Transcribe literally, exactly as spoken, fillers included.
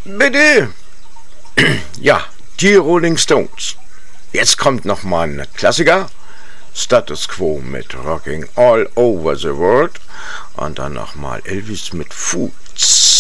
Bitte. Ja, die Rolling Stones. Jetzt kommt noch mal ein Klassiker. Status Quo mit Rocking All Over the World. Und dann noch mal Elvis mit Fools.